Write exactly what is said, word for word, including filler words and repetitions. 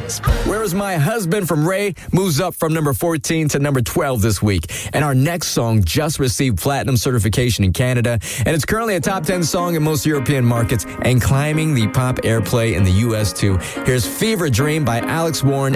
Where Is My Husband from Ray moves up from number fourteen to number twelve this week. And our next song just received platinum certification in Canada, and it's currently a top ten song in most European markets and climbing the pop airplay in the U S too. Here's Fever Dream by Alex Warren